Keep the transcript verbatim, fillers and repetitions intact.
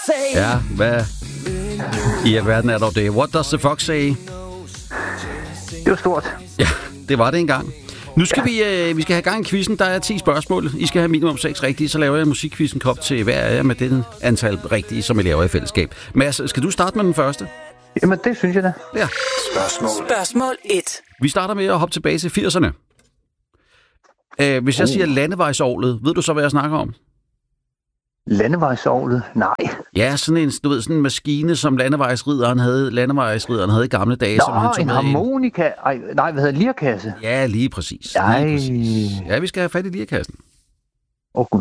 say? Ja, hvad i alverden er dog det? What does the fox say? Det var stort. Ja, det var det engang. Nu skal ja. vi, øh, vi skal have gang i quizzen. Der er ti spørgsmål. I skal have minimum seks rigtige, så laver jeg en musikquizzen kop til hver af jer med den antal rigtige, som I laver i fællesskab. Mads, skal du starte med den første? Jamen, det synes jeg da. Ja. Spørgsmål. Spørgsmål et. Vi starter med at hoppe tilbage til firserne. Øh, hvis jeg Oh. siger landevejsovlet, ved du så, hvad jeg snakker om? Landevejsovlet? Nej. Ja, sådan en, du ved, sådan en maskine, som landevejsridderen havde, landevejsridderen havde i gamle dage. Nå, som han tog en med harmonika. Ej, nej, hvad hedder det? Lirkasse? Ja, lige præcis. Ej. Lige præcis. Ja, vi skal have fat i lirkassen.